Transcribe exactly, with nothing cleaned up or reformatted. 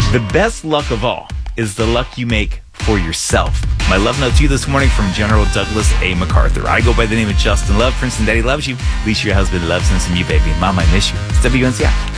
The best luck of all is the luck you make for yourself. My love note to you this morning from General Douglas A. MacArthur. I go by the name of Justin Love. Prince and Daddy loves you. At least your husband loves him, you, baby. Mom, I miss you. It's W N C I.